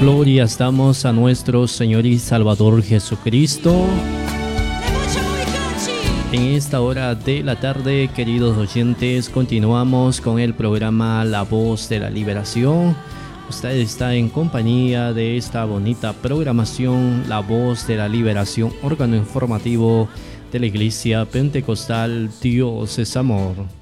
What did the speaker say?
Gloria estamos a nuestro Señor y Salvador Jesucristo. En esta hora de la tarde, queridos oyentes, continuamos con el programa La Voz de la Liberación. Usted está en compañía de esta bonita programación, La Voz de la Liberación, órgano informativo de la Iglesia Pentecostal Dios es Amor.